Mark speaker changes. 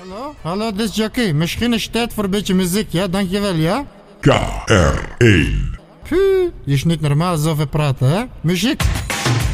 Speaker 1: Hallo, dit is Jackie. Misschien is het tijd voor een beetje muziek, ja? Dankjewel, ja?
Speaker 2: KR1.
Speaker 1: Puh, je is niet normaal zoveel praten, hè? Muziek.